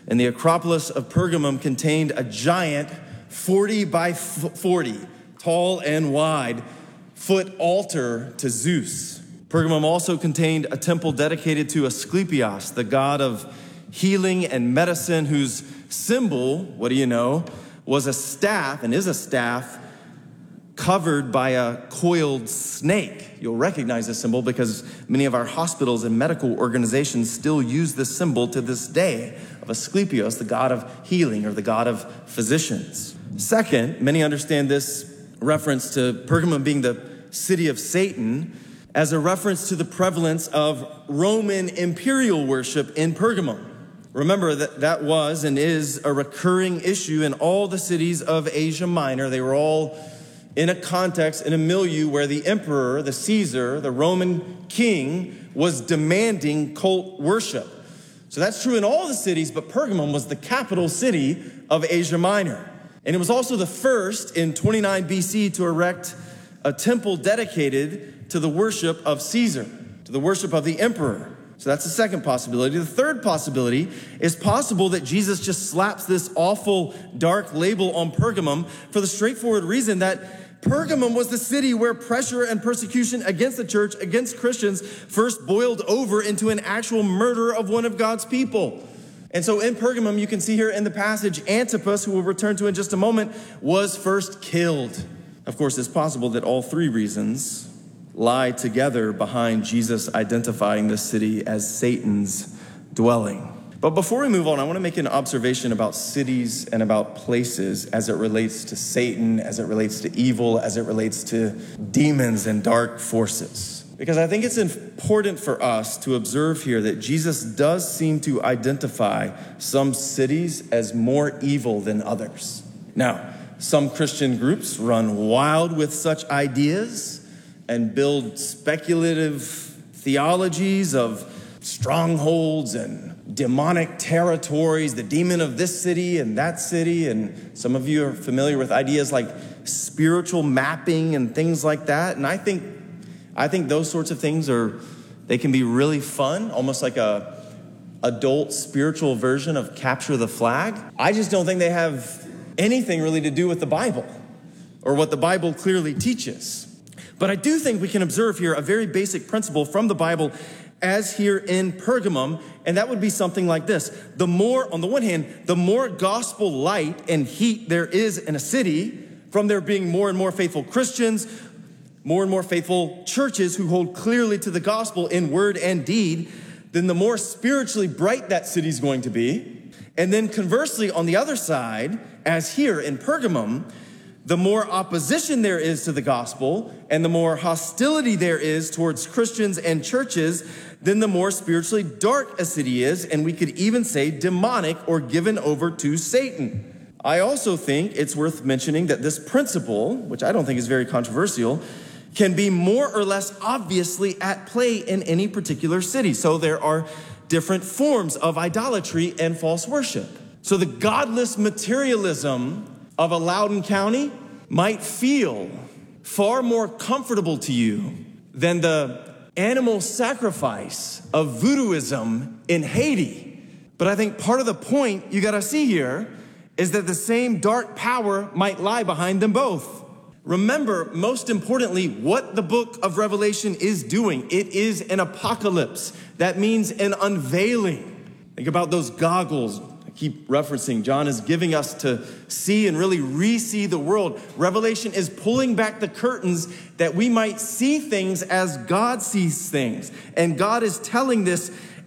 And the Acropolis of Pergamum contained a giant 40 by 40, tall and wide, foot altar to Zeus. Pergamum also contained a temple dedicated to Asclepius, the god of healing and medicine, whose symbol, what do you know, was a staff, and is a staff, covered by a coiled snake. You'll recognize this symbol because many of our hospitals and medical organizations still use this symbol to this day of Asclepius, the god of healing or the god of physicians. Second, many understand this reference to Pergamum being the city of Satan as a reference to the prevalence of Roman imperial worship in Pergamum. Remember that was and is a recurring issue in all the cities of Asia Minor. They were all in a context, in a milieu where the emperor, the Caesar, the Roman king, was demanding cult worship. So that's true in all the cities, but Pergamum was the capital city of Asia Minor. And it was also the first in 29 BC to erect a temple dedicated to the worship of Caesar, to the worship of the emperor. So that's the second possibility. The third possibility is possible that Jesus just slaps this awful dark label on Pergamum for the straightforward reason that Pergamum was the city where pressure and persecution against the church, against Christians, first boiled over into an actual murder of one of God's people. And so in Pergamum, you can see here in the passage, Antipas, who we'll return to in just a moment, was first killed. Of course, it's possible that all three reasons lie together behind Jesus identifying this city as Satan's dwelling. But before we move on, I want to make an observation about cities and about places as it relates to Satan, as it relates to evil, as it relates to demons and dark forces. Because I think it's important for us to observe here that Jesus does seem to identify some cities as more evil than others. Now, some Christian groups run wild with such ideas and build speculative theologies of strongholds and demonic territories, the demon of this city and that city. And some of you are familiar with ideas like spiritual mapping and things like that. And I think those sorts of things they can be really fun, almost like a adult spiritual version of Capture the Flag. I just don't think they have anything really to do with the Bible or what the Bible clearly teaches. But I do think we can observe here a very basic principle from the Bible as here in Pergamum, and that would be something like this. The more, on the one hand, the more gospel light and heat there is in a city, from there being more and more faithful Christians, more and more faithful churches who hold clearly to the gospel in word and deed, then the more spiritually bright that city's going to be. And then conversely, on the other side, as here in Pergamum, the more opposition there is to the gospel and the more hostility there is towards Christians and churches, then the more spiritually dark a city is, and we could even say demonic or given over to Satan. I also think it's worth mentioning that this principle, which I don't think is very controversial, can be more or less obviously at play in any particular city. So there are different forms of idolatry and false worship. So the godless materialism of a Loudoun County might feel far more comfortable to you than the animal sacrifice of voodooism in Haiti. But I think part of the point you gotta see here is that the same dark power might lie behind them both. Remember, most importantly, what the book of Revelation is doing. It is an apocalypse. That means an unveiling. Think about those goggles. Keep referencing, John is giving us to see and really re-see the world. Revelation is pulling back the curtains that we might see things as God sees things. And God is telling this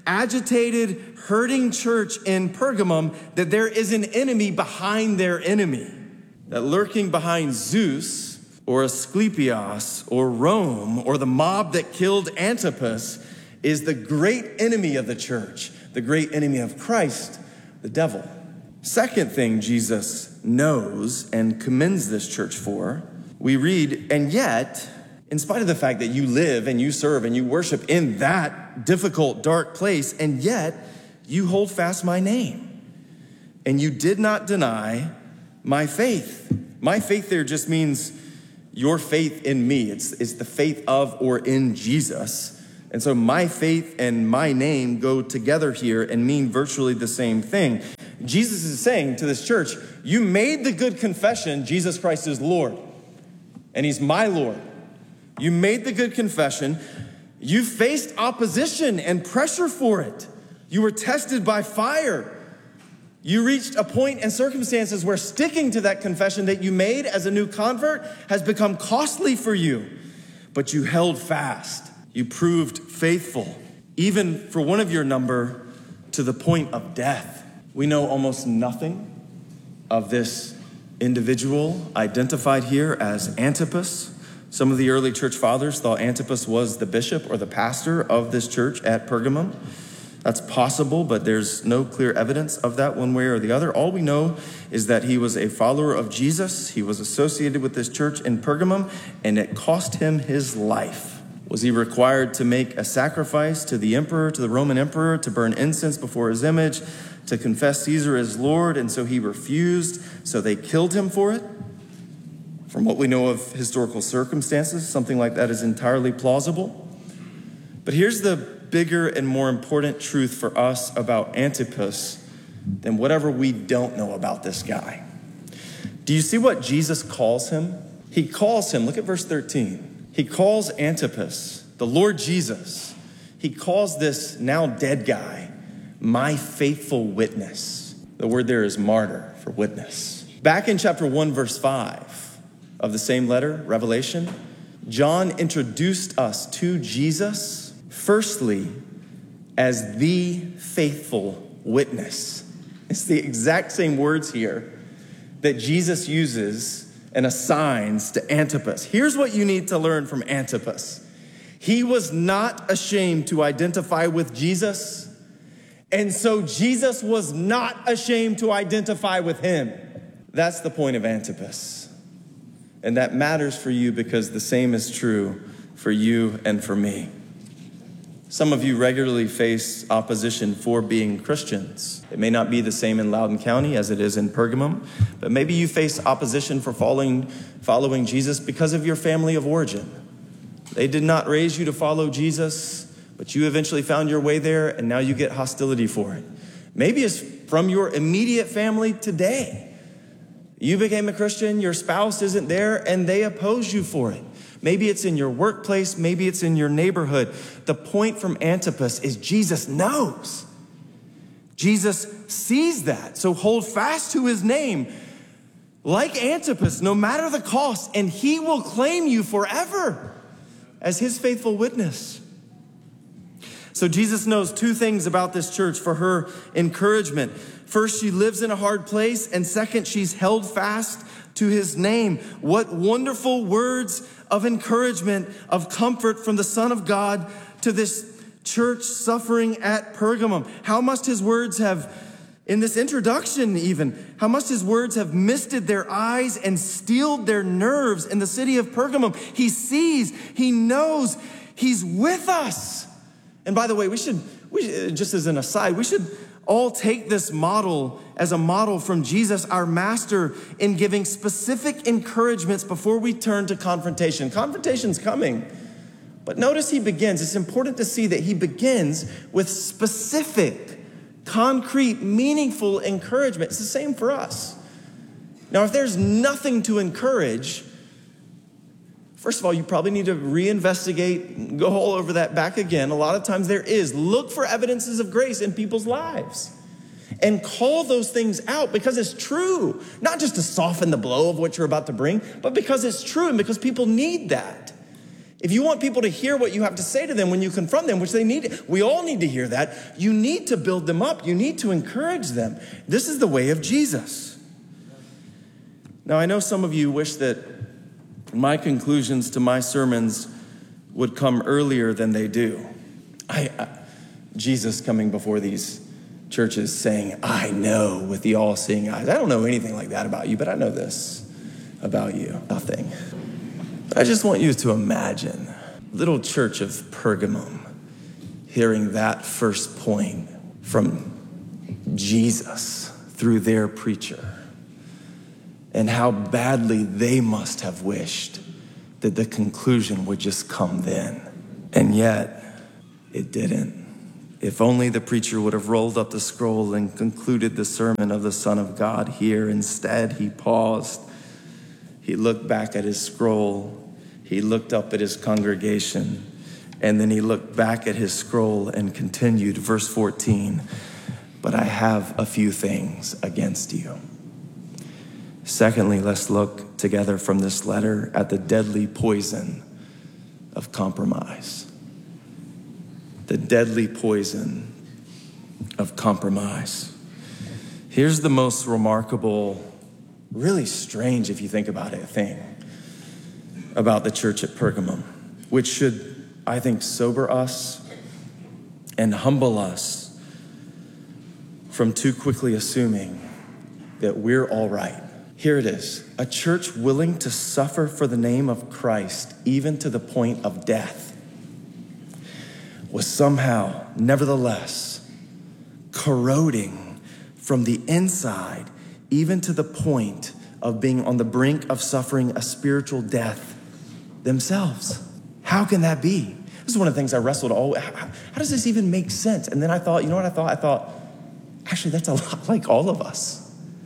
agitated, hurting church in Pergamum that there is an enemy behind their enemy. That lurking behind Zeus or Asclepius or Rome or the mob that killed Antipas is the great enemy of the church, the great enemy of Christ, the devil. Second thing Jesus knows and commends this church for, we read, and yet, in spite of the fact that you live and you serve and you worship in that difficult, dark place, and yet you hold fast my name. And you did not deny my faith. My faith there just means your faith in me. It's the faith of or in Jesus. And so my faith and my name go together here and mean virtually the same thing. Jesus is saying to this church, you made the good confession, Jesus Christ is Lord, and he's my Lord. You made the good confession. You faced opposition and pressure for it. You were tested by fire. You reached a point in circumstances where sticking to that confession that you made as a new convert has become costly for you. But you held fast. You proved faithful, even for one of your number, to the point of death. We know almost nothing of this individual identified here as Antipas. Some of the early church fathers thought Antipas was the bishop or the pastor of this church at Pergamum. That's possible, but there's no clear evidence of that one way or the other. All we know is that he was a follower of Jesus. He was associated with this church in Pergamum, and it cost him his life. Was he required to make a sacrifice to the emperor, to the Roman emperor, to burn incense before his image, to confess Caesar as Lord, and so he refused, so they killed him for it? From what we know of historical circumstances, something like that is entirely plausible. But here's the bigger and more important truth for us about Antipas than whatever we don't know about this guy. Do you see what Jesus calls him? He calls him, look at verse 13. He calls Antipas, the Lord Jesus, he calls this now dead guy, my faithful witness. The word there is martyr for witness. Back in chapter 1, verse 5 of the same letter, Revelation, John introduced us to Jesus, firstly, as the faithful witness. It's the exact same words here that Jesus uses and assigns to Antipas. Here's what you need to learn from Antipas. He was not ashamed to identify with Jesus, and so Jesus was not ashamed to identify with him. That's the point of Antipas. And that matters for you because the same is true for you and for me. Some of you regularly face opposition for being Christians. It may not be the same in Loudoun County as it is in Pergamum, but maybe you face opposition for following Jesus because of your family of origin. They did not raise you to follow Jesus, but you eventually found your way there, and now you get hostility for it. Maybe it's from your immediate family today. You became a Christian, your spouse isn't there, and they oppose you for it. Maybe it's in your workplace, maybe it's in your neighborhood. The point from Antipas is Jesus knows. Jesus sees that, so hold fast to his name. Like Antipas, no matter the cost, and he will claim you forever as his faithful witness. So Jesus knows two things about this church for her encouragement. First, she lives in a hard place, and second, she's held fast to his name. What wonderful words of encouragement, of comfort from the Son of God to this church suffering at Pergamum. How must his words have, in this introduction even, how must his words have misted their eyes and steeled their nerves in the city of Pergamum? He sees, he knows, he's with us. And by the way, we should just as an aside, we should all take this model as a model from Jesus, our master, in giving specific encouragements before we turn to confrontation. Confrontation's coming. But notice he begins. It's important to see that he begins with specific, concrete, meaningful encouragement. It's the same for us. Now, if there's nothing to encourage, first of all, you probably need to reinvestigate, go all over that back again. A lot of times there is. Look for evidences of grace in people's lives and call those things out because it's true. Not just to soften the blow of what you're about to bring, but because it's true and because people need that. If you want people to hear what you have to say to them when you confront them, which they need, we all need to hear that, you need to build them up. You need to encourage them. This is the way of Jesus. Now, I know some of you wish that my conclusions to my sermons would come earlier than they do. Jesus coming before these churches saying, I know with the all-seeing eyes. I don't know anything like that about you, but I know this about you. Nothing. But I just want you to imagine little church of Pergamum hearing that first point from Jesus through their preacher. And how badly they must have wished that the conclusion would just come then. And yet, it didn't. If only the preacher would have rolled up the scroll and concluded the sermon of the Son of God here. Instead, he paused. He looked back at his scroll. He looked up at his congregation. And then he looked back at his scroll and continued, verse 14, but I have a few things against you. Secondly, let's look together from this letter at the deadly poison of compromise. The deadly poison of compromise. Here's the most remarkable, really strange if you think about it, thing about the church at Pergamum, which should, I think, sober us and humble us from too quickly assuming that we're all right. Here it is, a church willing to suffer for the name of Christ, even to the point of death, was somehow, nevertheless, corroding from the inside, even to the point of being on the brink of suffering a spiritual death themselves. How can that be? This is one of the things I wrestled. How does this even make sense? And then I thought, you know what I thought? I thought, actually, that's a lot like all of us.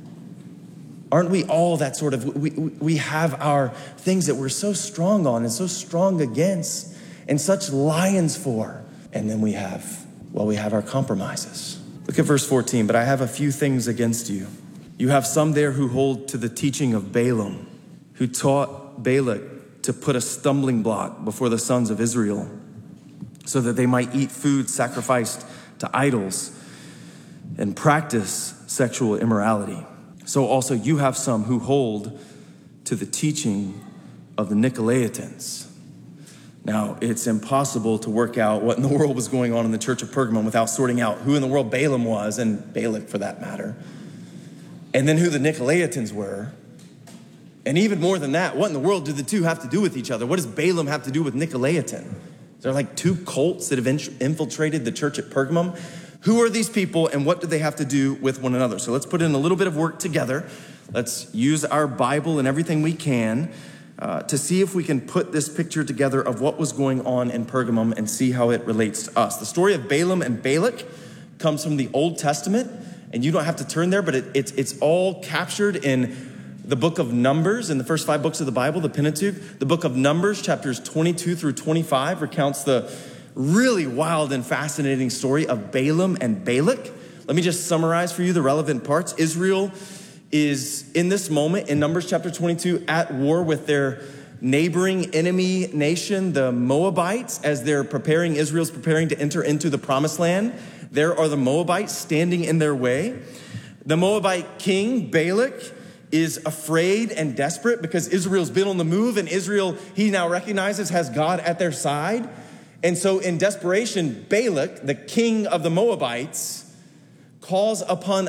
Aren't we all that sort of, we have our things that we're so strong on and so strong against and such lions for. And then we have our compromises. Look at verse 14, but I have a few things against you. You have some there who hold to the teaching of Balaam, who taught Balak to put a stumbling block before the sons of Israel so that they might eat food sacrificed to idols and practice sexual immorality. So also you have some who hold to the teaching of the Nicolaitans. Now, it's impossible to work out what in the world was going on in the church of Pergamum without sorting out who in the world Balaam was, and Balak for that matter, and then who the Nicolaitans were. And even more than that, what in the world do the two have to do with each other? What does Balaam have to do with Nicolaitan? Is there like two cults that have infiltrated the church at Pergamum? Who are these people and what do they have to do with one another? So let's put in a little bit of work together. Let's use our Bible and everything we can to see if we can put this picture together of what was going on in Pergamum and see how it relates to us. The story of Balaam and Balak comes from the Old Testament, and you don't have to turn there, but it's all captured in the book of Numbers, in the first 5 books of the Bible, the Pentateuch. The book of Numbers, chapters 22 through 25, recounts the really wild and fascinating story of Balaam and Balak. Let me just summarize for you the relevant parts. Israel is in this moment in Numbers chapter 22 at war with their neighboring enemy nation, the Moabites, as Israel's preparing to enter into the promised land. There are the Moabites standing in their way. The Moabite king, Balak, is afraid and desperate because Israel's been on the move, and Israel, he now recognizes, has God at their side. And so in desperation, Balak, the king of the Moabites, calls upon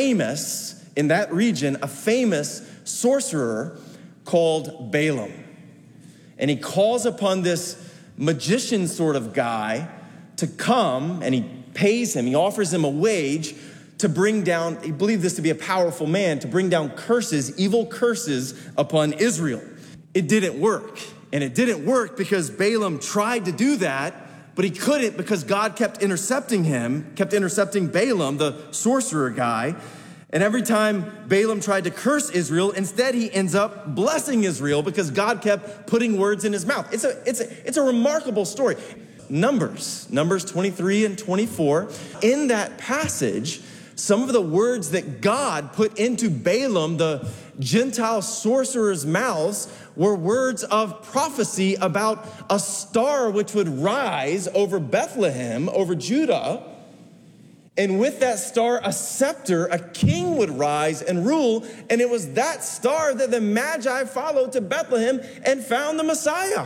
in that region, a famous sorcerer called Balaam. And he calls upon this magician sort of guy to come, and he pays him, he offers him a wage to bring down, he believed this to be a powerful man, to bring down curses, evil curses upon Israel. It didn't work. And it didn't work because Balaam tried to do that, but he couldn't because God kept intercepting Balaam, the sorcerer guy. And every time Balaam tried to curse Israel, instead he ends up blessing Israel because God kept putting words in his mouth. It's a remarkable story. Numbers 23 and 24. In that passage, some of the words that God put into Balaam, the Gentile sorcerer's mouths, were words of prophecy about a star which would rise over Bethlehem, over Judah. And with that star, a scepter, a king would rise and rule. And it was that star that the Magi followed to Bethlehem and found the Messiah.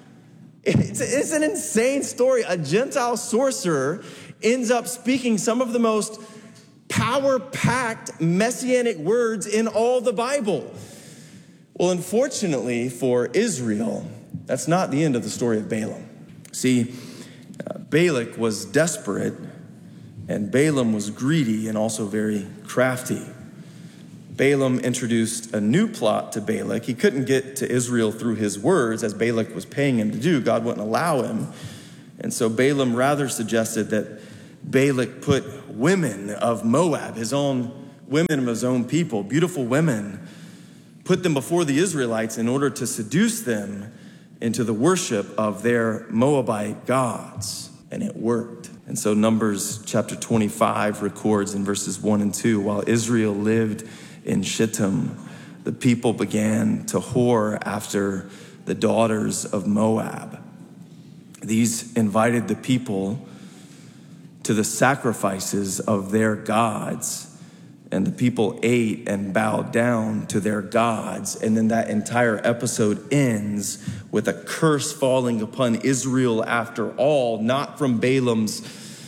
It's an insane story. A Gentile sorcerer ends up speaking some of the most power-packed messianic words in all the Bible. Well, unfortunately for Israel, that's not the end of the story of Balaam. See, Balak was desperate, and Balaam was greedy and also very crafty. Balaam introduced a new plot to Balak. He couldn't get to Israel through his words, as Balak was paying him to do. God wouldn't allow him. And so Balaam rather suggested that Balak put women of Moab, his own women of his own people, beautiful women, put them before the Israelites in order to seduce them into the worship of their Moabite gods. And it worked. And so Numbers chapter 25 records in verses 1 and 2, while Israel lived in Shittim, the people began to whore after the daughters of Moab. These invited the people to the sacrifices of their gods, and the people ate and bowed down to their gods. And then that entire episode ends with a curse falling upon Israel after all, not from Balaam's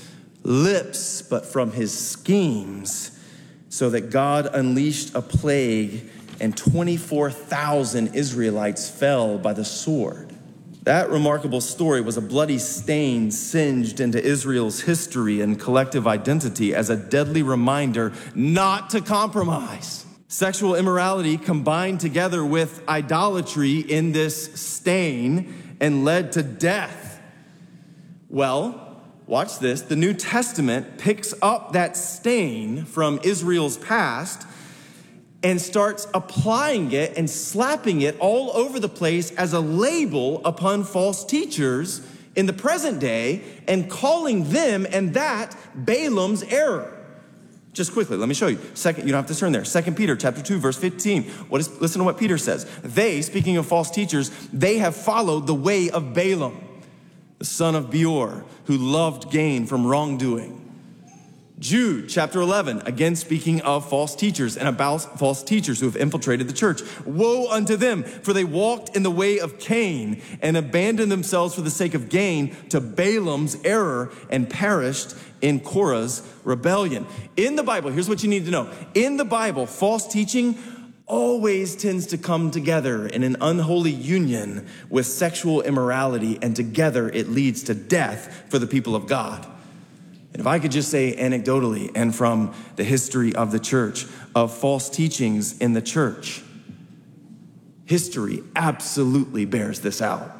lips, but from his schemes, so that God unleashed a plague and 24,000 Israelites fell by the sword. That remarkable story was a bloody stain singed into Israel's history and collective identity as a deadly reminder not to compromise. Sexual immorality combined together with idolatry in this stain and led to death. Well, watch this. The New Testament picks up that stain from Israel's past and starts applying it and slapping it all over the place as a label upon false teachers in the present day and calling them and that Balaam's error. Just quickly, let me show you. You don't have to turn there. 2 Peter chapter 2, verse 15. Listen to what Peter says. They, speaking of false teachers, they have followed the way of Balaam, the son of Beor, who loved gain from wrongdoing. Jude chapter 11, again speaking of false teachers and about false teachers who have infiltrated the church. Woe unto them, for they walked in the way of Cain and abandoned themselves for the sake of gain to Balaam's error and perished in Korah's rebellion. In the Bible, here's what you need to know. In the Bible, false teaching always tends to come together in an unholy union with sexual immorality, and together it leads to death for the people of God. And if I could just say anecdotally and from the history of the church, of false teachings in the church, history absolutely bears this out.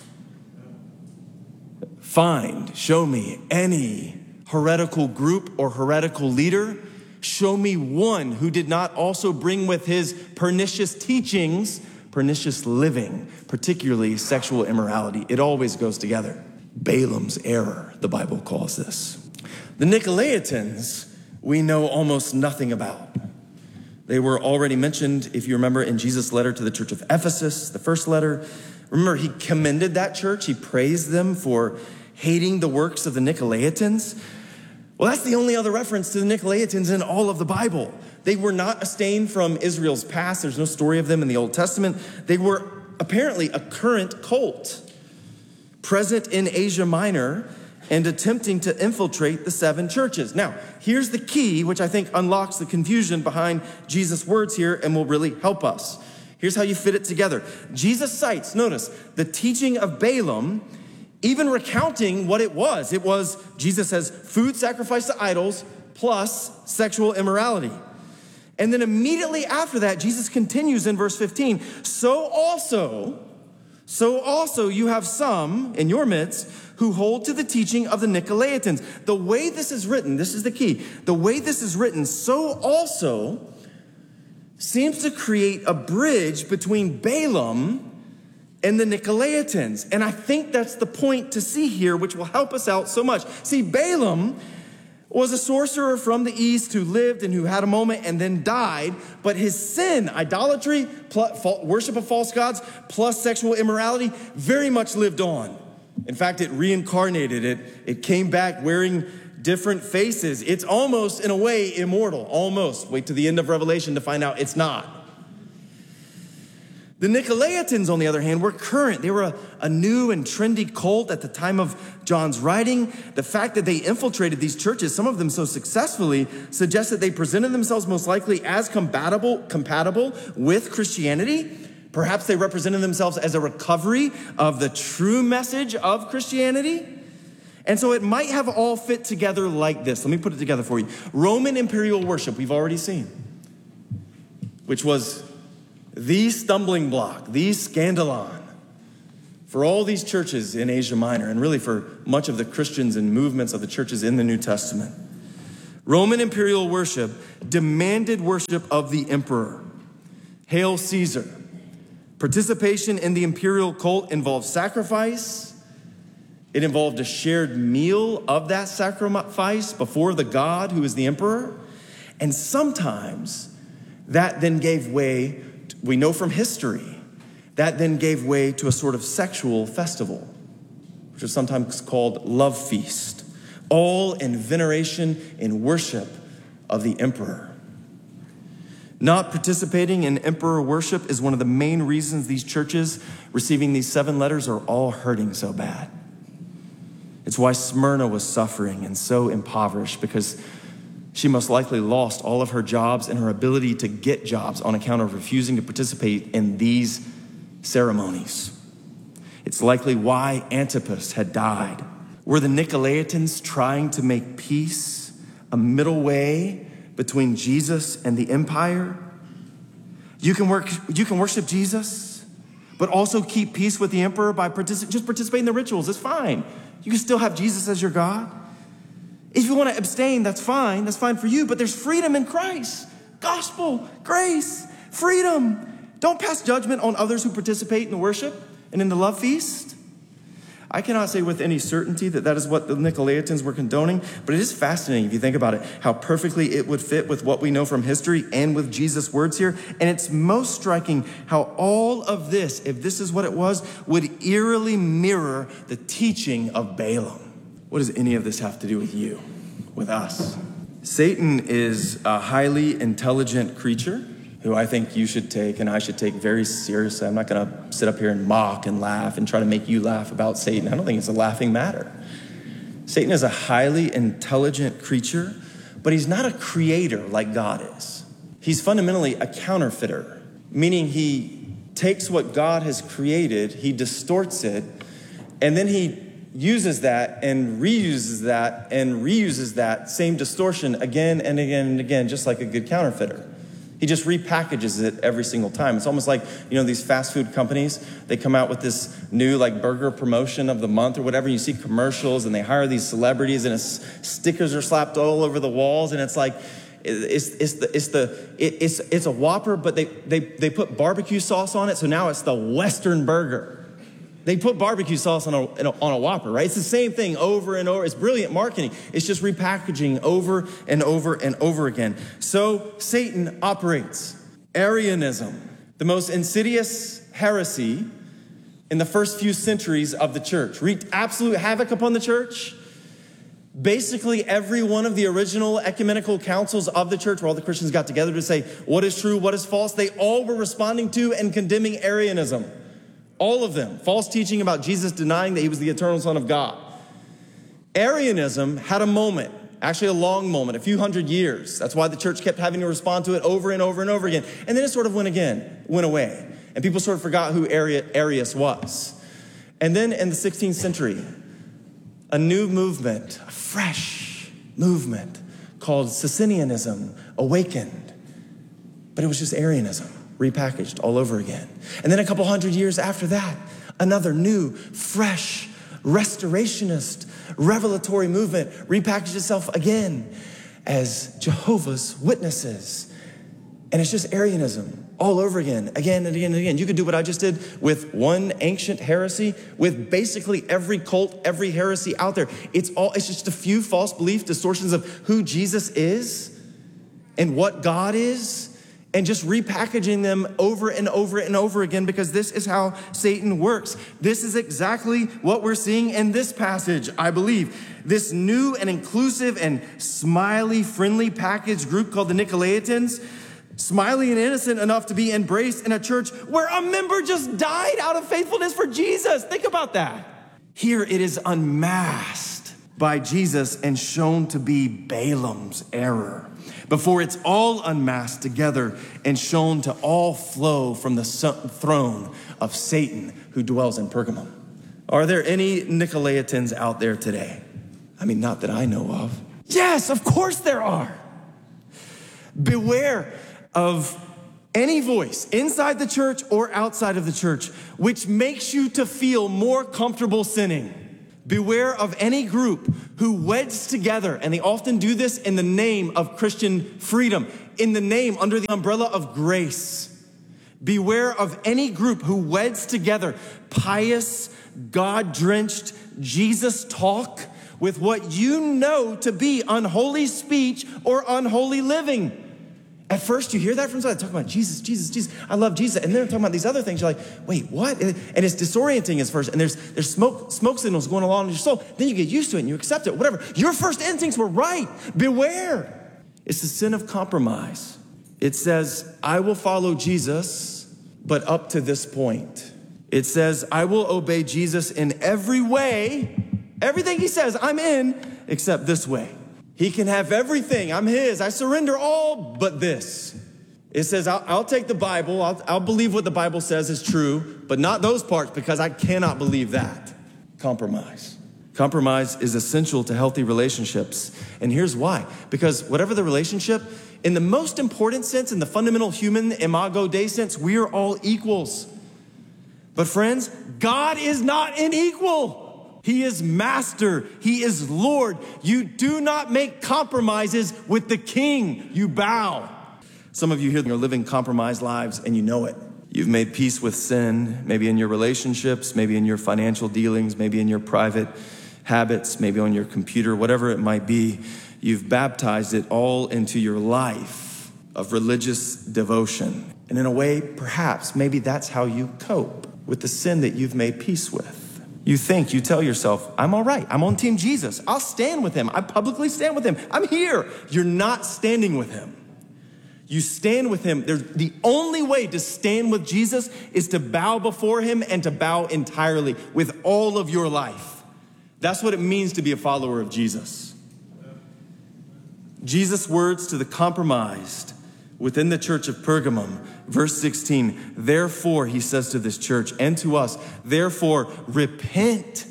Show me any heretical group or heretical leader. Show me one who did not also bring with his pernicious teachings, pernicious living, particularly sexual immorality. It always goes together. Balaam's error, the Bible calls this. The Nicolaitans, we know almost nothing about. They were already mentioned, if you remember, in Jesus' letter to the church of Ephesus, the first letter. Remember, he commended that church. He praised them for hating the works of the Nicolaitans. Well, that's the only other reference to the Nicolaitans in all of the Bible. They were not a stain from Israel's past. There's no story of them in the Old Testament. They were apparently a current cult present in Asia Minor and attempting to infiltrate the 7 churches. Now, here's the key, which I think unlocks the confusion behind Jesus' words here and will really help us. Here's how you fit it together. Jesus cites, notice, the teaching of Balaam, even recounting what it was. It was, Jesus says, food sacrificed to idols plus sexual immorality. And then immediately after that, Jesus continues in verse 15. So also you have some in your midst who hold to the teaching of the Nicolaitans. The way this is written, this is the key. The way this is written, so also seems to create a bridge between Balaam and the Nicolaitans. And I think that's the point to see here, which will help us out so much. See, Balaam was a sorcerer from the east who lived and who had a moment and then died. But his sin, idolatry, worship of false gods, plus sexual immorality, very much lived on. In fact, it reincarnated. It came back wearing different faces. It's almost, in a way, immortal. Almost. Wait to the end of Revelation to find out it's not. The Nicolaitans, on the other hand, were current. They were a new and trendy cult at the time of John's writing. The fact that they infiltrated these churches, some of them so successfully, suggests that they presented themselves most likely as compatible with Christianity. Perhaps they represented themselves as a recovery of the true message of Christianity. And so it might have all fit together like this. Let me put it together for you. Roman imperial worship, we've already seen, which was the stumbling block, the scandalon For all these churches in Asia Minor, and really for much of the Christians and movements of the churches in the New Testament, Roman imperial worship demanded worship of the emperor. Hail Caesar. Participation in the imperial cult involved sacrifice. It involved a shared meal of that sacrifice before the god who is the emperor. And sometimes that then gave way, we know from history, that then gave way to a sort of sexual festival, which is sometimes called love feast, all in veneration and worship of the emperor. Not participating in emperor worship is one of the main reasons these churches receiving these 7 letters are all hurting so bad. It's why Smyrna was suffering and so impoverished, because she most likely lost all of her jobs and her ability to get jobs on account of refusing to participate in these ceremonies. It's likely why Antipas had died. Were the Nicolaitans trying to make peace, a middle way between Jesus and the empire? You can worship Jesus, but also keep peace with the emperor by just participating in the rituals. It's fine. You can still have Jesus as your God. If you want to abstain, that's fine. That's fine for you, but there's freedom in Christ. Gospel, grace, freedom. Don't pass judgment on others who participate in the worship and in the love feast. I cannot say with any certainty that that is what the Nicolaitans were condoning, but it is fascinating if you think about it, how perfectly it would fit with what we know from history and with Jesus' words here. And it's most striking how all of this, if this is what it was, would eerily mirror the teaching of Balaam. What does any of this have to do with you, with us? Satan is a highly intelligent creature who I think you should take and I should take very seriously. I'm not going to sit up here and mock and laugh and try to make you laugh about Satan. I don't think it's a laughing matter. Satan is a highly intelligent creature, but he's not a creator like God is. He's fundamentally a counterfeiter, meaning he takes what God has created, he distorts it, and then he uses that and reuses that same distortion again and again and again, just like a good counterfeiter. He just repackages it every single time. It's almost like, these fast food companies, they come out with this new burger promotion of the month or whatever. You see commercials and they hire these celebrities and stickers are slapped all over the walls. And it's like, it's a Whopper, but they put barbecue sauce on it. So now it's the Western burger. They put barbecue sauce on a Whopper, right? It's the same thing over and over. It's brilliant marketing. It's just repackaging over and over and over again. So Satan operates. Arianism, the most insidious heresy in the first few centuries of the church, wreaked absolute havoc upon the church. Basically, every one of the original ecumenical councils of the church, where all the Christians got together to say what is true, what is false, they all were responding to and condemning Arianism. All of them. False teaching about Jesus denying that he was the eternal Son of God. Arianism had a moment, actually a long moment, a few hundred years. That's why the church kept having to respond to it over and over and over again. And then it sort of went away. And people sort of forgot who Arius was. And then in the 16th century, a new movement, a fresh movement called Socinianism awakened. But it was just Arianism, repackaged all over again. And then a couple hundred years after that, another new, fresh, restorationist, revelatory movement repackaged itself again as Jehovah's Witnesses. And it's just Arianism all over again and again and again. You could do what I just did with one ancient heresy, with basically every cult, every heresy out there. It's just a few false belief distortions of who Jesus is and what God is, and just repackaging them over and over and over again, because this is how Satan works. This is exactly what we're seeing in this passage, I believe. This new and inclusive and smiley, friendly packaged group called the Nicolaitans, smiley and innocent enough to be embraced in a church where a member just died out of faithfulness for Jesus. Think about that. Here it is unmasked by Jesus and shown to be Balaam's error, before it's all unmasked together and shown to all flow from the throne of Satan who dwells in Pergamum. Are there any Nicolaitans out there today? I mean, not that I know of. Yes, of course there are. Beware of any voice inside the church or outside of the church, which makes you to feel more comfortable sinning. Beware of any group who weds together, and they often do this in the name of Christian freedom, in the name under the umbrella of grace. Beware of any group who weds together pious, God-drenched Jesus talk with what you know to be unholy speech or unholy living. At first, you hear that from somebody talking about Jesus, Jesus, Jesus. I love Jesus. And then they're talking about these other things. You're like, wait, what? And it's disorienting at first. And there's smoke signals going along in your soul. Then you get used to it and you accept it, whatever. Your first instincts were right. Beware. It's the sin of compromise. It says, I will follow Jesus, but up to this point. It says, I will obey Jesus in every way. Everything he says, I'm in, except this way. He can have everything. I'm his. I surrender all but this. It says, I'll take the Bible. I'll believe what the Bible says is true, but not those parts because I cannot believe that. Compromise. Compromise is essential to healthy relationships. And here's why. Because whatever the relationship, in the most important sense, in the fundamental human imago Dei sense, we are all equals. But friends, God is not an equal. He is master. He is Lord. You do not make compromises with the king. You bow. Some of you here are living compromised lives and you know it. You've made peace with sin, maybe in your relationships, maybe in your financial dealings, maybe in your private habits, maybe on your computer, whatever it might be. You've baptized it all into your life of religious devotion. And in a way, perhaps, maybe that's how you cope with the sin that you've made peace with. You tell yourself, I'm all right. I'm on Team Jesus. I'll stand with him. I publicly stand with him. I'm here. You're not standing with him. You stand with him. The only way to stand with Jesus is to bow before him and to bow entirely with all of your life. That's what it means to be a follower of Jesus. Jesus' words to the compromised within the church of Pergamum, verse 16, therefore, he says to this church and to us, therefore, repent.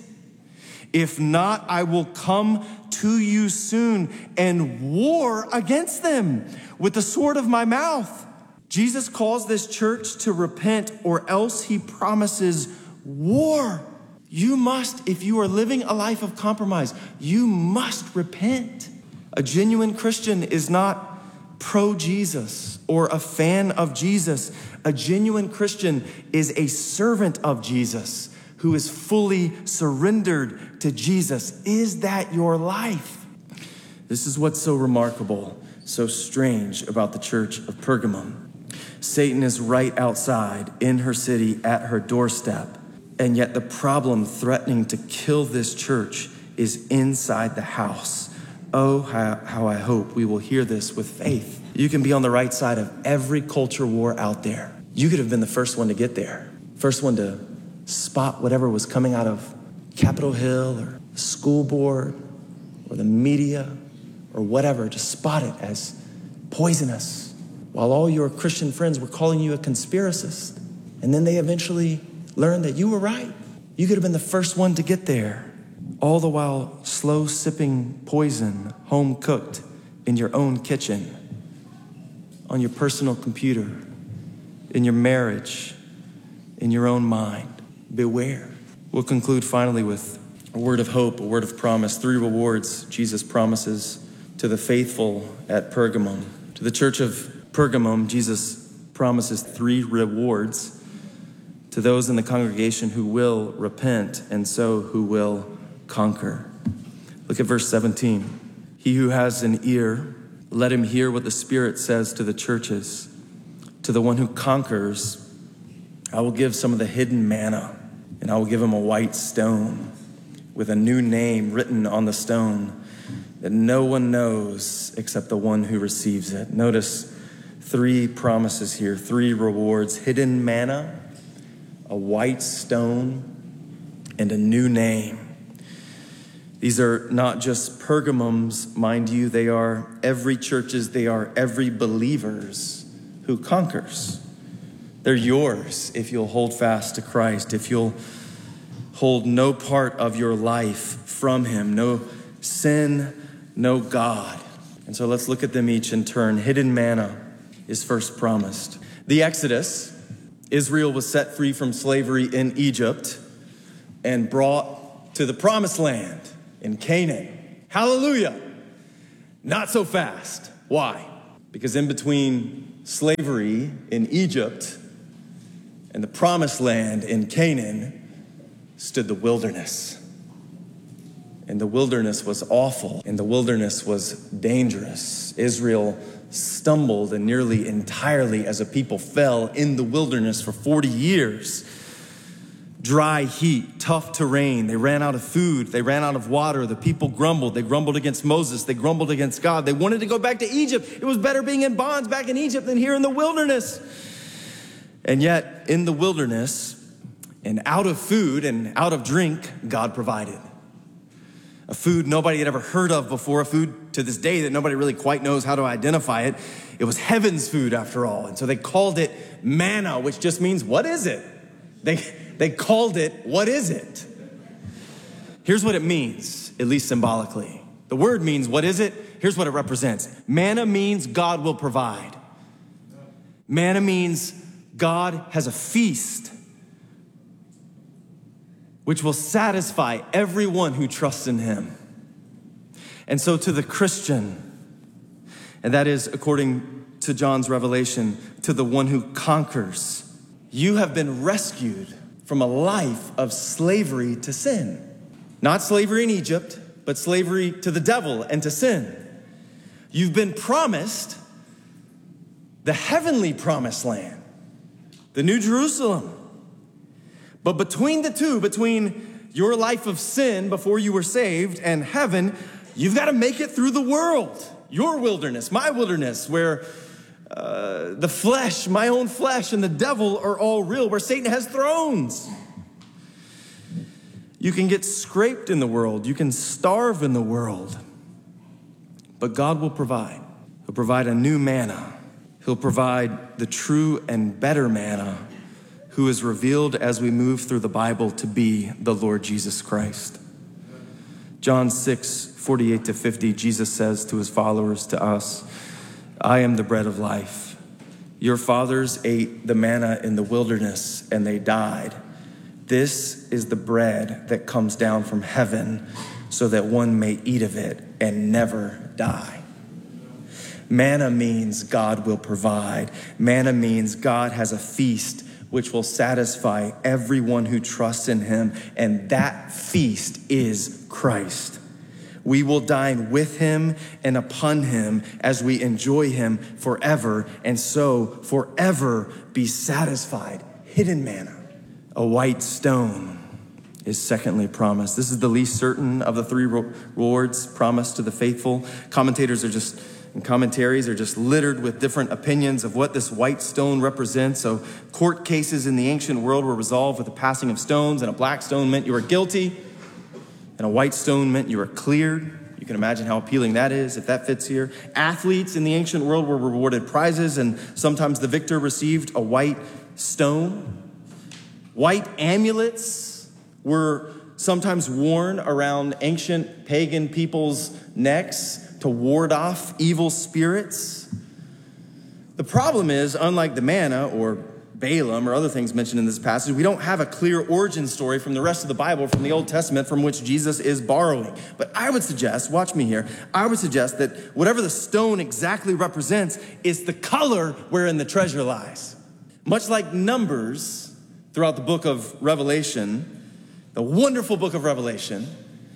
If not, I will come to you soon and war against them with the sword of my mouth. Jesus calls this church to repent, or else he promises war. You must, if you are living a life of compromise, you must repent. A genuine Christian is not pro-Jesus or a fan of Jesus. A genuine Christian is a servant of Jesus who is fully surrendered to Jesus. Is that your life? This is what's so remarkable, so strange about the church of Pergamum. Satan is right outside in her city at her doorstep, and yet the problem threatening to kill this church is inside the house. Oh, how I hope we will hear this with faith. You can be on the right side of every culture war out there. You could have been the first one to get there. First one to spot whatever was coming out of Capitol Hill or the school board or the media or whatever, to spot it as poisonous, while all your Christian friends were calling you a conspiracist. And then they eventually learned that you were right. You could have been the first one to get there. All the while slow sipping poison, home cooked in your own kitchen, on your personal computer, in your marriage, in your own mind. Beware. We'll conclude finally with a word of hope, a word of promise. 3 rewards Jesus promises to the faithful at Pergamum. To the church of Pergamum, Jesus promises 3 rewards to those in the congregation who will repent and so who will conquer. Look at verse 17. He who has an ear, let him hear what the Spirit says to the churches. To the one who conquers, I will give some of the hidden manna, and I will give him a white stone with a new name written on the stone that no one knows except the one who receives it. Notice 3 promises here, 3 rewards: hidden manna, a white stone, and a new name. These are not just Pergamums, mind you, they are every church's, they are every believer's who conquers. They're yours if you'll hold fast to Christ, if you'll hold no part of your life from him, no sin, no God. And so let's look at them each in turn. Hidden manna is first promised. The Exodus, Israel was set free from slavery in Egypt and brought to the promised land in Canaan. Hallelujah. Not so fast. Why? Because in between slavery in Egypt and the promised land in Canaan stood the wilderness. And the wilderness was awful, and the wilderness was dangerous. Israel stumbled and nearly entirely as a people fell in the wilderness for 40 years. Dry heat, tough terrain. They ran out of food. They ran out of water. The people grumbled. They grumbled against Moses. They grumbled against God. They wanted to go back to Egypt. It was better being in bonds back in Egypt than here in the wilderness. And yet, in the wilderness, and out of food and out of drink, God provided. A food nobody had ever heard of before, a food to this day that nobody really quite knows how to identify it. It was heaven's food after all. And so they called it manna, which just means, what is it? They called it, what is it? Here's what it means, at least symbolically. The word means, what is it? Here's what it represents. Manna means God will provide. Manna means God has a feast which will satisfy everyone who trusts in him. And so to the Christian, and that is according to John's revelation, to the one who conquers, you have been rescued from a life of slavery to sin. Not slavery in Egypt, but slavery to the devil and to sin. You've been promised the heavenly promised land, the New Jerusalem. But between the two, between your life of sin before you were saved and heaven, you've got to make it through the world. Your wilderness, my wilderness, where the flesh, my own flesh, and the devil are all real, where Satan has thrones. You can get scraped in the world. You can starve in the world. But God will provide. He'll provide a new manna. He'll provide the true and better manna, who is revealed as we move through the Bible to be the Lord Jesus Christ. John 6:48-50, Jesus says to his followers, to us, I am the bread of life. Your fathers ate the manna in the wilderness and they died. This is the bread that comes down from heaven so that one may eat of it and never die. Manna means God will provide. Manna means God has a feast which will satisfy everyone who trusts in him. And that feast is Christ. We will dine with him and upon him as we enjoy him forever, and so forever be satisfied. Hidden manna. A white stone is secondly promised. This is the least certain of the three rewards promised to the faithful. Commentaries are just littered with different opinions of what this white stone represents. So court cases in the ancient world were resolved with the passing of stones, and a black stone meant you were guilty, and a white stone meant you were cleared. You can imagine how appealing that is if that fits here. Athletes in the ancient world were rewarded prizes, and sometimes the victor received a white stone. White amulets were sometimes worn around ancient pagan people's necks to ward off evil spirits. The problem is, unlike the manna or Balaam or other things mentioned in this passage, we don't have a clear origin story from the rest of the Bible, from the Old Testament, from which Jesus is borrowing. But I would suggest, watch me here, I would suggest that whatever the stone exactly represents is the color wherein the treasure lies. Much like Numbers throughout the book of Revelation, the wonderful book of Revelation,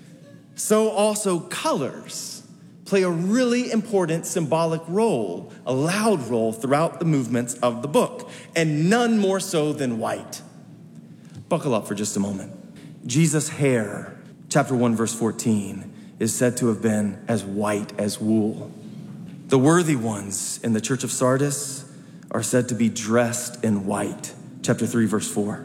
so also colors play a really important symbolic role, a loud role throughout the movements of the book, and none more so than white. Buckle up for just a moment. Jesus' hair, chapter 1, verse 14, is said to have been as white as wool. The worthy ones in the church of Sardis are said to be dressed in white, chapter 3, verse 4.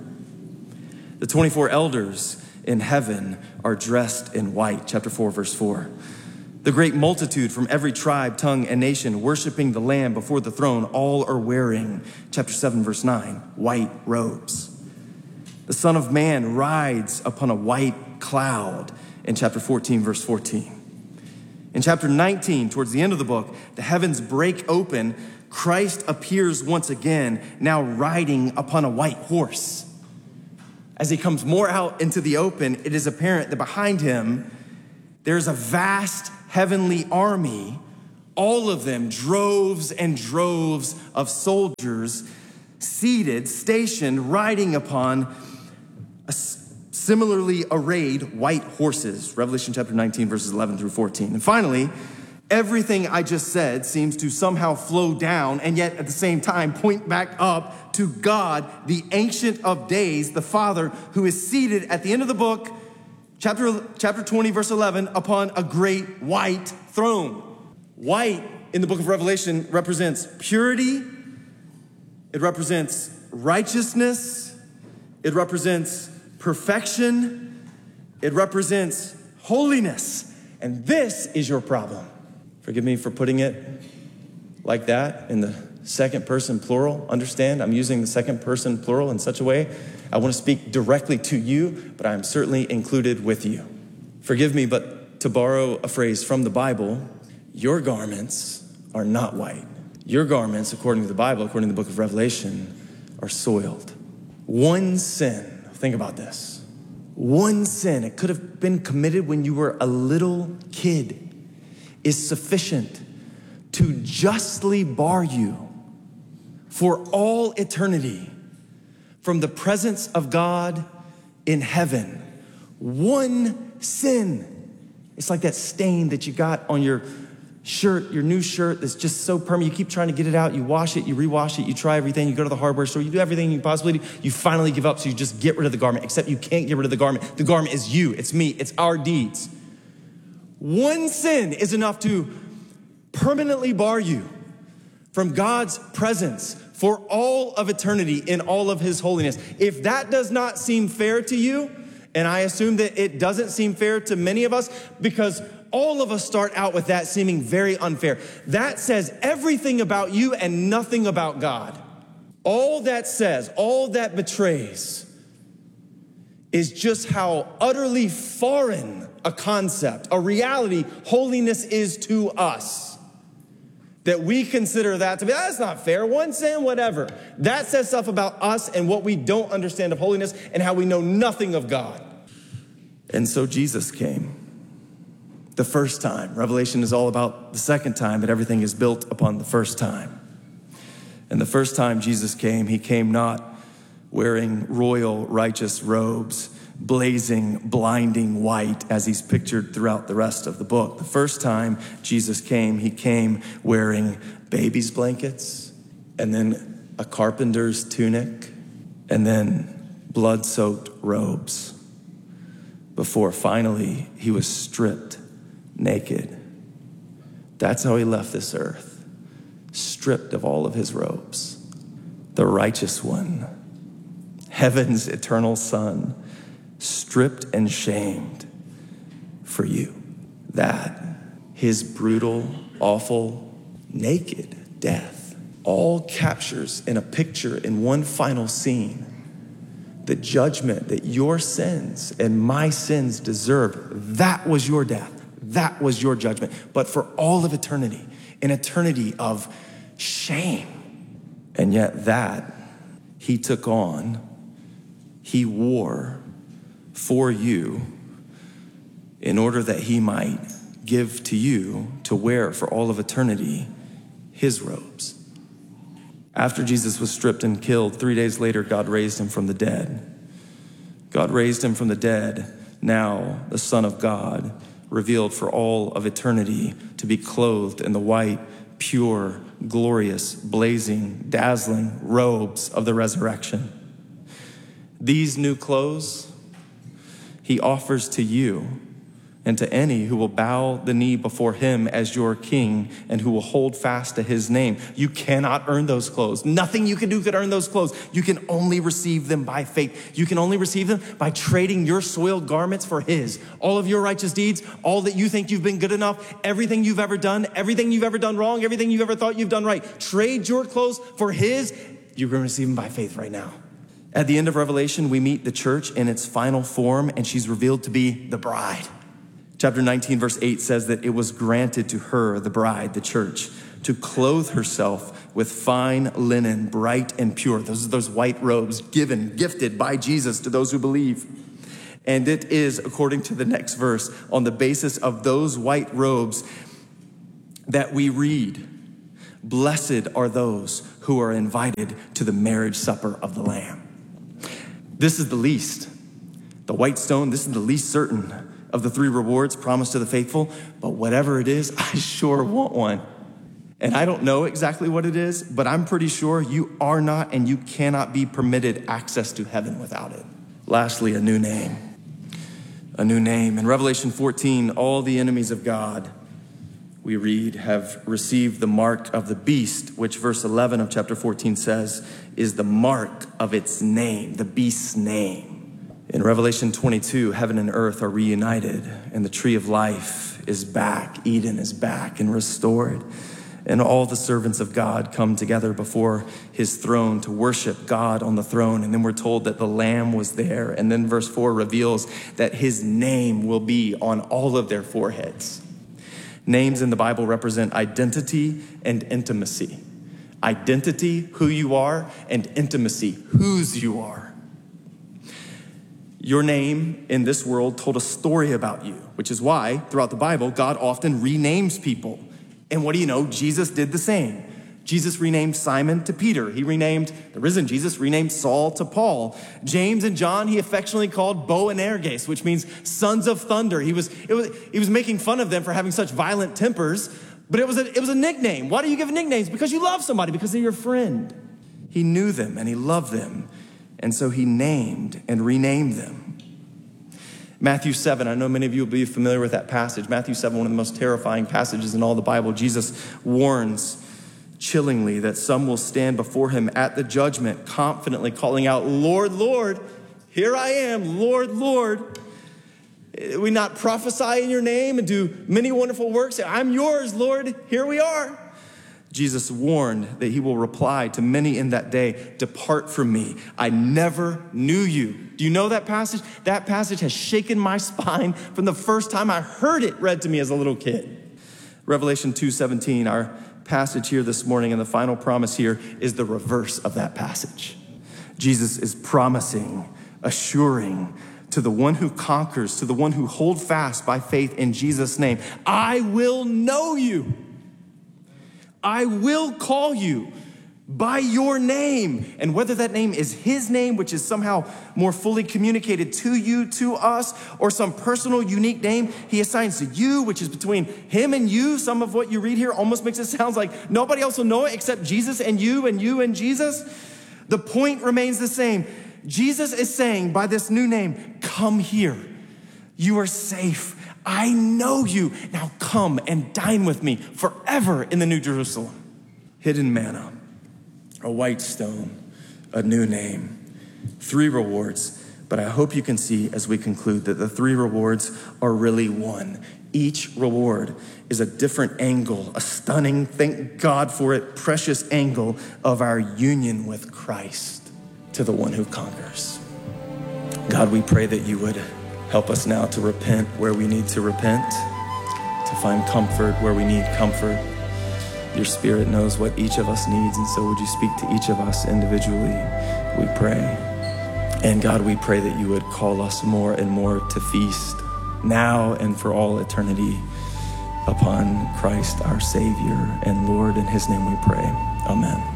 The 24 elders in heaven are dressed in white, chapter 4, verse 4. The great multitude from every tribe, tongue, and nation worshiping the Lamb before the throne, all are wearing, chapter 7, verse 9, white robes. The Son of Man rides upon a white cloud in chapter 14, verse 14. In chapter 19, towards the end of the book, the heavens break open. Christ appears once again, now riding upon a white horse. As he comes more out into the open, it is apparent that behind him, there's a vast heavenly army, all of them droves and droves of soldiers, seated, stationed, riding upon similarly arrayed white horses. Revelation chapter 19, verses 11 through 14. And finally, everything I just said seems to somehow flow down and yet at the same time point back up to God, the Ancient of Days, the Father, who is seated at the end of the book, chapter 20, verse 11, upon a great white throne. White in the book of Revelation represents purity. It represents righteousness. It represents perfection. It represents holiness. And this is your problem. Forgive me for putting it like that in the second person plural. Understand, I'm using the second person plural in such a way. I want to speak directly to you, but I am certainly included with you. Forgive me, but to borrow a phrase from the Bible, your garments are not white. Your garments, according to the Bible, according to the book of Revelation, are soiled. One sin, think about this. One sin, it could have been committed when you were a little kid, is sufficient to justly bar you for all eternity from the presence of God in heaven. One sin. It's like that stain that you got on your shirt, your new shirt that's just so permanent. You keep trying to get it out. You wash it, you rewash it, you try everything. You go to the hardware store, you do everything you possibly do. You finally give up, so you just get rid of the garment, except you can't get rid of the garment. The garment is you, it's me, it's our deeds. One sin is enough to permanently bar you from God's presence for all of eternity in all of his holiness. If that does not seem fair to you, and I assume that it doesn't seem fair to many of us, because all of us start out with that seeming very unfair. That says everything about you and nothing about God. All that says, all that betrays is just how utterly foreign a concept, a reality, holiness is to us. That we consider that to be, that's not fair, one sin, whatever. That says stuff about us and what we don't understand of holiness and how we know nothing of God. And so Jesus came. The first time. Revelation is all about the second time, but everything is built upon the first time. And the first time Jesus came, he came not wearing royal righteous robes, blazing, blinding white, as he's pictured throughout the rest of the book. The first time Jesus came, he came wearing baby's blankets, and then a carpenter's tunic, and then blood-soaked robes, before finally he was stripped naked. That's how he left this earth, stripped of all of his robes. The righteous one, heaven's eternal Son, stripped and shamed for you. That, his brutal, awful, naked death, all captures in a picture in one final scene the judgment that your sins and my sins deserved. That was your death. That was your judgment. But for all of eternity, an eternity of shame. And yet that he took on, he wore for you in order that he might give to you to wear for all of eternity his robes. After Jesus was stripped and killed, 3 days later, God raised him from the dead. God raised him from the dead. Now the Son of God, revealed for all of eternity, to be clothed in the white, pure, glorious, blazing, dazzling robes of the resurrection. These new clothes he offers to you and to any who will bow the knee before him as your king and who will hold fast to his name. You cannot earn those clothes. Nothing you can do could earn those clothes. You can only receive them by faith. You can only receive them by trading your soiled garments for his. All of your righteous deeds, all that you think you've been good enough, everything you've ever done, everything you've ever done wrong, everything you've ever thought you've done right. Trade your clothes for his. You're going to receive them by faith right now. At the end of Revelation, we meet the church in its final form, and she's revealed to be the bride. Chapter 19, verse 8 says that it was granted to her, the bride, the church, to clothe herself with fine linen, bright and pure. Those are those white robes gifted by Jesus to those who believe. And it is, according to the next verse, on the basis of those white robes that we read, blessed are those who are invited to the marriage supper of the Lamb. This is the least. The white stone, this is the least certain of the three rewards promised to the faithful. But whatever it is, I sure want one. And I don't know exactly what it is, but I'm pretty sure you are not and you cannot be permitted access to heaven without it. Lastly, a new name. A new name. In Revelation 14, all the enemies of God, we read, have received the mark of the beast, which verse 11 of chapter 14 says is the mark of its name, the beast's name. In Revelation 22, heaven and earth are reunited, and the tree of life is back. Eden is back and restored. And all the servants of God come together before his throne to worship God on the throne. And then we're told that the Lamb was there. And then verse 4 reveals that his name will be on all of their foreheads. Names in the Bible represent identity and intimacy. Identity, who you are, and intimacy, whose you are. Your name in this world told a story about you, which is why throughout the Bible, God often renames people. And what do you know? Jesus did the same. Jesus renamed Simon to Peter. He renamed, the risen Jesus renamed Saul to Paul. James and John, he affectionately called Boanerges, which means sons of thunder. He was making fun of them for having such violent tempers, but it was a nickname. Why do you give nicknames? Because you love somebody, because they're your friend. He knew them and he loved them. And so he named and renamed them. Matthew 7, I know many of you will be familiar with that passage. Matthew 7, one of the most terrifying passages in all the Bible. Jesus warns chillingly that some will stand before him at the judgment, confidently calling out, Lord, Lord, here I am, Lord, Lord. We not prophesy in your name and do many wonderful works? I'm yours, Lord, here we are. Jesus warned that he will reply to many in that day, depart from me, I never knew you. Do you know that passage? That passage has shaken my spine from the first time I heard it read to me as a little kid. Revelation 2:17, our passage here this morning, and the final promise here is the reverse of that passage. Jesus is promising, assuring to the one who conquers, to the one who holds fast by faith in Jesus' name, I will know you. I will call you by your name. And whether that name is his name, which is somehow more fully communicated to you, to us, or some personal, unique name he assigns to you, which is between him and you. Some of what you read here almost makes it sound like nobody else will know it except Jesus and you and Jesus. The point remains the same. Jesus is saying by this new name, come here. You are safe. I know you. Now come and dine with me forever in the New Jerusalem. Hidden manna, a white stone, a new name, 3 rewards. But I hope you can see as we conclude that the 3 rewards are really one. Each reward is a different angle, a stunning, thank God for it, precious angle of our union with Christ to the one who conquers. God, we pray that you would help us now to repent where we need to repent, to find comfort where we need comfort. Your Spirit knows what each of us needs, and so would you speak to each of us individually, we pray. And God, we pray that you would call us more and more to feast now and for all eternity upon Christ, our Savior and Lord. In his name we pray. Amen.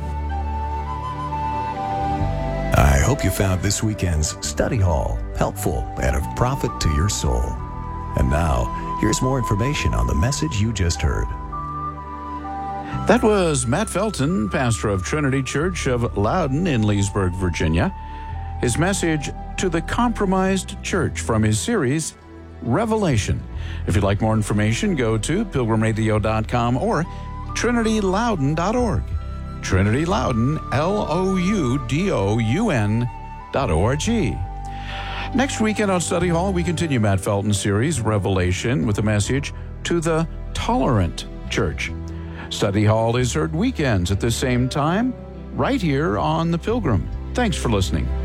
I hope you found this weekend's study hall helpful and of profit to your soul. And now, here's more information on the message you just heard. That was Matt Felton, pastor of Trinity Church of Loudon in Leesburg, Virginia. His message to the compromised church from his series, Revelation. If you'd like more information, go to pilgrimradio.com or trinityloudon.org. Trinity Loudon, LOUDOUN.org. Next weekend on Study Hall, we continue Matt Felton's series, Revelation, with a message to the tolerant church. Study Hall is heard weekends at the same time, right here on The Pilgrim. Thanks for listening.